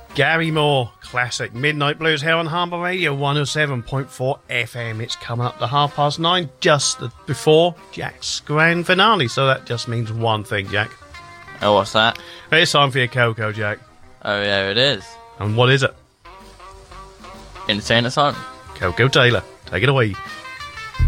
Gary Moore, classic Midnight Blues here on Harbour Radio 107.4 FM. It's coming up to 9:30, just before Jack's grand finale. So that just means one thing, Jack. Oh, what's that? It's time for your Coco, Jack. Oh, yeah, it is. And what is it? Insane Asylum. Coco Taylor, take it away.